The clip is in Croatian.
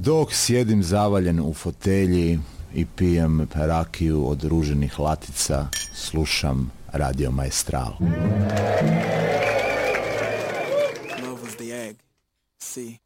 Dok sjedim zavaljen u fotelji i pijem rakiju od ruženih latica, slušam Radio Maestral. Love was the egg. See,